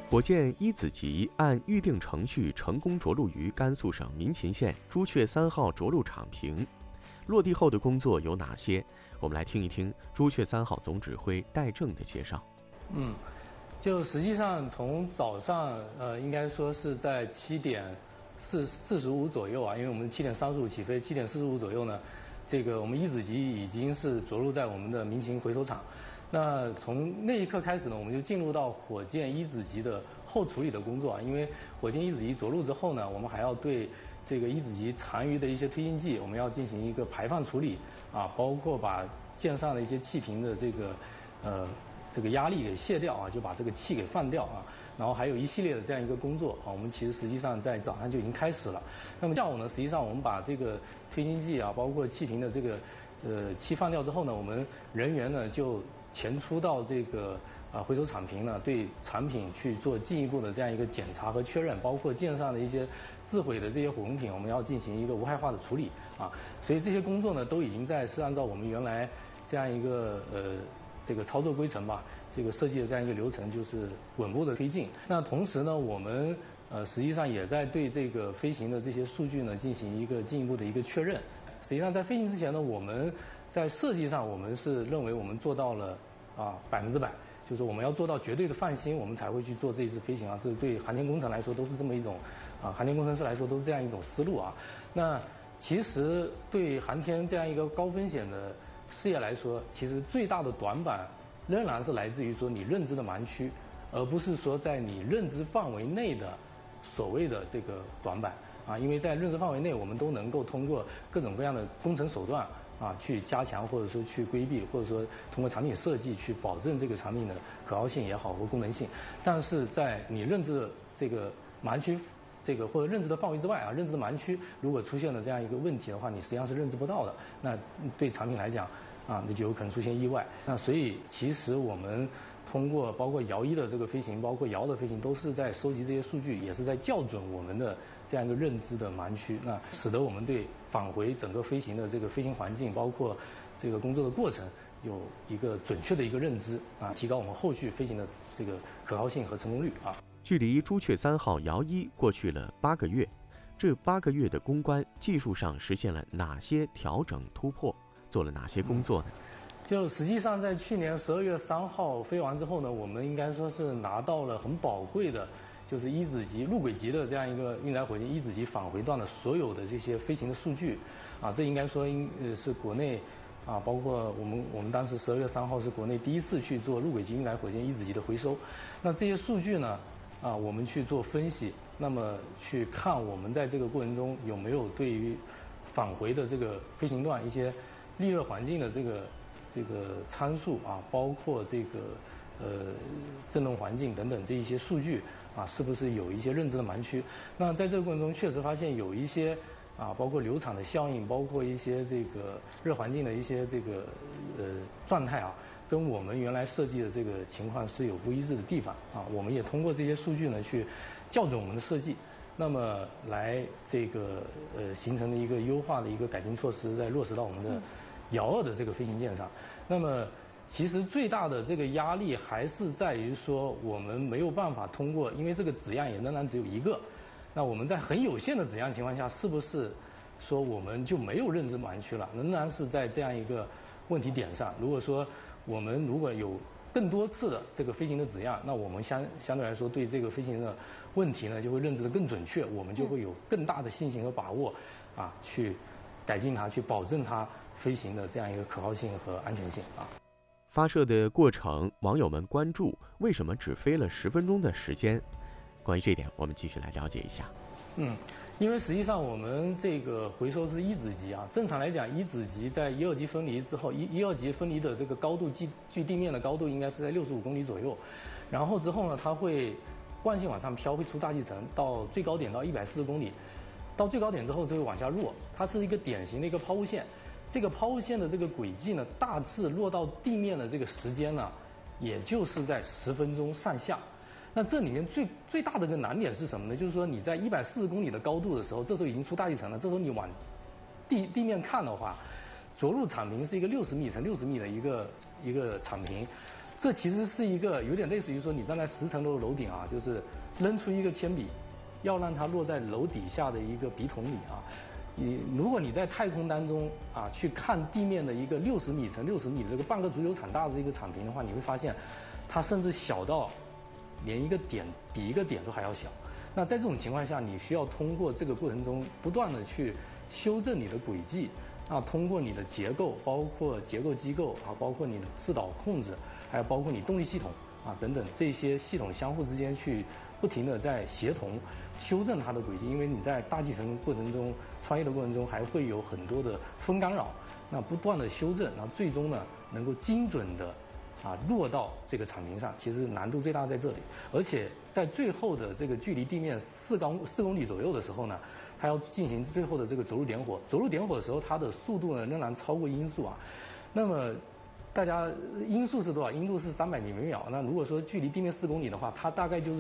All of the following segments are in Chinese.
火箭一子级按预定程序成功着陆于甘肃省民勤县朱雀3号着陆场坪。落地后的工作有哪些？我们来听一听朱雀3号总指挥戴正的介绍。 就实际上从早上应该说是在7点45左右啊，因为我们7点35起飞，7点45左右呢，这个我们一子级已经是着陆在我们的民勤回收场。那从那一刻开始呢，我们就进入到火箭一子级的后处理的工作啊。因为火箭一子级着陆之后呢，我们还要对这个一子级残余的一些推进剂，我们要进行一个排放处理啊，包括把舰上的一些气瓶的这个压力给卸掉啊，就把这个气给放掉啊。然后还有一系列的这样一个工作啊，我们其实实际上在早上就已经开始了。那么下午呢，实际上我们把这个推进剂啊，包括气瓶的这个气放掉之后呢，我们人员呢就前出到这个回收场坪呢，对产品去做进一步的这样一个检查和确认，包括舰上的一些自毁的这些火用品，我们要进行一个无害化的处理啊。所以这些工作呢，都已经是按照我们原来这样一个这个操作规程吧，这个设计的这样一个流程，就是稳步的推进。那同时呢，我们实际上也在对这个飞行的这些数据呢进行一个进一步的一个确认。实际上在飞行之前呢，我们在设计上我们是认为我们做到了100%，就是我们要做到绝对的放心，我们才会去做这一次飞行啊。这对航天工程来说都是这么一种航天工程师来说都是这样一种思路啊。那其实对航天这样一个高风险的事业来说，其实最大的短板仍然是来自于说你认知的盲区，而不是说在你认知范围内的所谓的这个短板啊。因为在认知范围内，我们都能够通过各种各样的工程手段去加强，或者说去规避，或者说通过产品设计去保证这个产品的可靠性也好和功能性。但是在你认知的这个盲区或者认知的范围之外啊，认知的盲区如果出现了这样一个问题的话，你实际上是认知不到的。那对产品来讲那就有可能出现意外。那所以其实我们通过包括遥一的这个飞行，包括遥的飞行，都是在收集这些数据，也是在校准我们的这样一个认知的盲区。那使得我们对返回整个飞行的这个飞行环境，包括这个工作的过程，有一个准确的一个认知提高我们后续飞行的这个可靠性和成功率啊。 距离朱雀3号遥一过去了8个月，这8个月的攻关，技术上实现了哪些调整突破？做了哪些工作呢？ 就实际上在去年12月3号飞完之后呢，我们应该说是拿到了很宝贵的，就是一子级陆轨级的这样一个运载火箭一子级返回段的所有的这些飞行的数据这应该说是国内包括我们当时12月3号是国内第一次去做陆轨级运载火箭一子级的回收。那这些数据呢我们去做分析，那么去看我们在这个过程中有没有对于返回的这个飞行段一些利热环境的这个参数包括这个振动环境等等这一些数据是不是有一些认知的盲区？那在这个过程中确实发现有一些包括流场的效应，包括一些这个热环境的一些这个状态跟我们原来设计的这个情况是有不一致的地方我们也通过这些数据呢去校准我们的设计，那么来这个形成的一个优化的一个改进措施，再落实到我们的遥2的这个飞行舰上。那么其实最大的这个压力还是在于说我们没有办法通过，因为这个子样也仍然只有一个，那我们在很有限的子样情况下，是不是说我们就没有认知盲区了？仍然是在这样一个问题点上。如果说我们如果有更多次的这个飞行的子样，那我们相对来说对这个飞行的问题呢就会认知的更准确，我们就会有更大的信心和把握去改进它，去保证它飞行的这样一个可靠性和安全性发射的过程，网友们关注为什么只飞了10分钟的时间？关于这一点，我们继续来了解一下。 因为实际上我们这个回收是一子级正常来讲一子级在1、2级分离之后，一2级分离的这个高度距地面的高度应该是在65公里左右，然后之后呢，它会惯性往上飘，会出大气层，到最高点到140公里，到最高点之后就会往下落，它是一个典型的一个抛物线。这个抛物线的这个轨迹呢，大致落到地面的这个时间呢，也就是在10分钟上下。那这里面最大的一个难点是什么呢？就是说你在140公里的高度的时候，这时候已经出大气层了，这时候你往地面看的话，着陆场坪是一个60米乘60米的一个场坪， 这其实是一个有点类似于说你站在10层楼的楼顶啊，就是扔出一个铅笔，要让它落在楼底下的一个笔筒里啊。如果你在太空当中啊去看地面的一个60米乘60米的这个半个足球场大的这个场坪的话，你会发现它甚至小到连一个点比一个点都还要小。那在这种情况下，你需要通过这个过程中不断的去修正你的轨迹啊，通过你的结构，包括结构机构啊，包括你的制导控制，还有包括你动力系统啊等等这些系统相互之间去不停的在协同修正它的轨迹，因为你在大气层过程中穿越的过程中还会有很多的风干扰，那不断的修正，然后最终呢能够精准的落到这个场坪上，其实难度最大在这里。而且在最后的这个距离地面4公里左右的时候呢，它要进行最后的这个着陆点火。着陆点火的时候，它的速度呢仍然超过音速啊。那么大家音速是多少？音速是300米每秒。那如果说距离地面4公里的话，它大概就是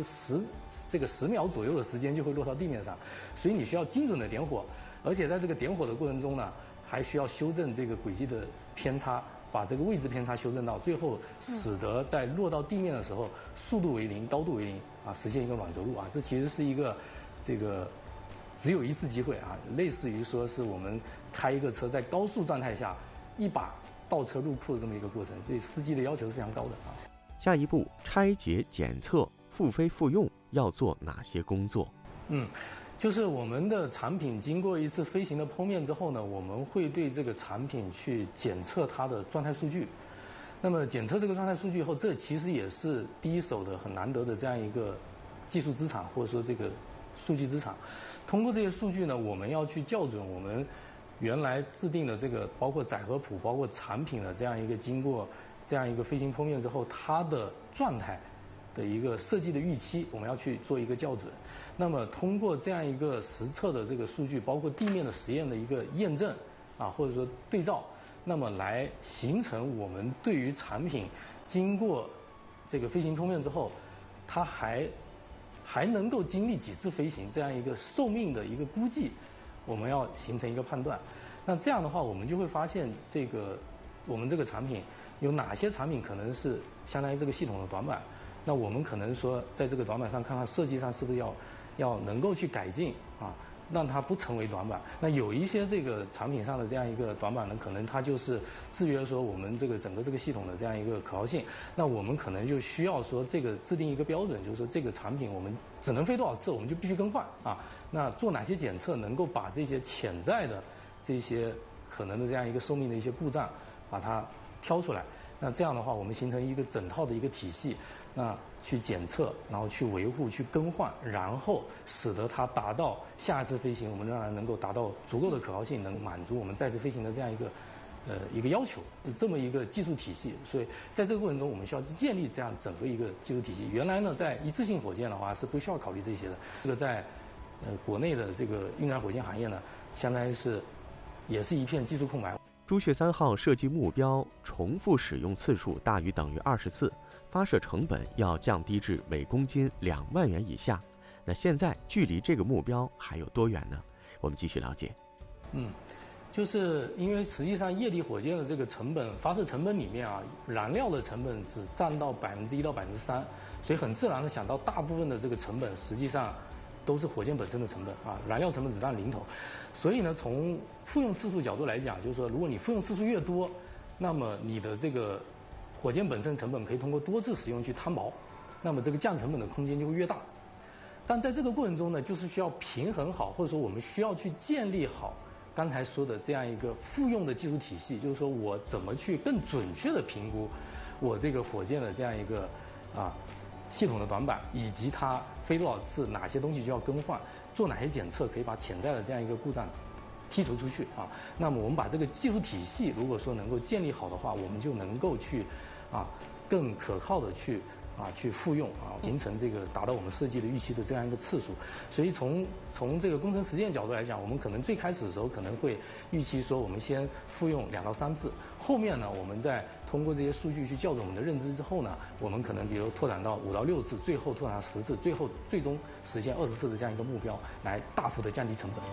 10秒左右的时间就会落到地面上。所以你需要精准的点火，而且在这个点火的过程中呢，还需要修正这个轨迹的偏差。把这个位置偏差修正到最后，使得在落到地面的时候，速度为0，高度为0啊，实现一个软着陆啊。这其实是一个这个只有一次机会啊，类似于说是我们开一个车在高速状态下一把倒车入库的这么一个过程，所以司机的要求是非常高的啊。 下一步拆解检测复飞复用要做哪些工作？ 就是我们的产品经过一次飞行的剖面之后呢，我们会对这个产品去检测它的状态数据。那么检测这个状态数据以后，这其实也是第一手的很难得的这样一个技术资产，或者说这个数据资产。通过这些数据呢，我们要去校准我们原来制定的这个包括载荷谱、包括产品的这样一个经过这样一个飞行剖面之后，它的状态的一个设计的预期，我们要去做一个校准。那么通过这样一个实测的这个数据，包括地面的实验的一个验证啊，或者说对照，那么来形成我们对于产品经过这个飞行剖面之后，它还能够经历几次飞行这样一个寿命的一个估计，我们要形成一个判断。那这样的话，我们就会发现我们这个产品有哪些产品可能是相当于这个系统的短板。那我们可能说在这个短板上看看设计上是不是要能够去改进啊，让它不成为短板。那有一些这个产品上的这样一个短板呢，可能它就是制约说我们这个整个这个系统的这样一个可靠性。那我们可能就需要说这个制定一个标准，就是说这个产品我们只能飞多少次，我们就必须更换啊。那做哪些检测能够把这些潜在的这些可能的这样一个寿命的一些故障把它挑出来。那这样的话，我们形成一个整套的一个体系，那去检测，然后去维护、去更换，然后使得它达到下一次飞行，我们仍然能够达到足够的可靠性，能满足我们再次飞行的这样一个要求，是这么一个技术体系。所以在这个过程中，我们需要去建立这样整个一个技术体系。原来呢，在一次性火箭的话是不需要考虑这些的。这个在国内的这个运载火箭行业呢，相当于是也是一片技术空白。 朱雀3号设计目标重复使用次数大于等于20次，发射成本要降低至每公斤2万元以下。那现在距离这个目标还有多远呢？我们继续了解。 就是因为实际上液力火箭的这个成本，发射成本里面啊，燃料的成本只占到1%到3%，所以很自然的想到大部分的这个成本实际上都是火箭本身的成本啊，燃料成本只占零头。所以呢，从复用次数角度来讲，就是说，如果你复用次数越多，那么你的这个火箭本身成本可以通过多次使用去摊薄，那么这个降成本的空间就会越大。但在这个过程中呢，就是需要平衡好，或者说我们需要去建立好刚才说的这样一个复用的技术体系，就是说我怎么去更准确的评估我这个火箭的这样一个系统的短板，以及它飞多少次，哪些东西就要更换，做哪些检测可以把潜在的这样一个故障剔除出去啊。那么我们把这个技术体系如果说能够建立好的话，我们就能够去更可靠的去复用形成这个达到我们设计的预期的这样一个次数。所以从这个工程实践角度来讲，我们可能最开始的时候可能会预期说我们先复用2到3次，后面呢我们再通过这些数据去校准我们的认知之后呢，我们可能比如拓展到5到6次，最后拓展到10次，最终实现20次的这样一个目标，来大幅的降低成本。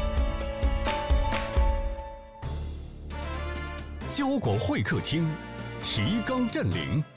交广会客厅， 提纲挈领。